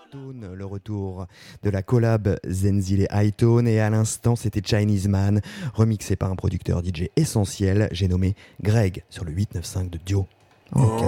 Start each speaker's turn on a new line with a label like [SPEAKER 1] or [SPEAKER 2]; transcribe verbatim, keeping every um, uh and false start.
[SPEAKER 1] Tone, le retour de la collab Zenzile et Hightone, et à l'instant c'était Chinese Man, remixé par un producteur D J essentiel, j'ai nommé Greg sur le huit neuf cinq de Dio. Okay.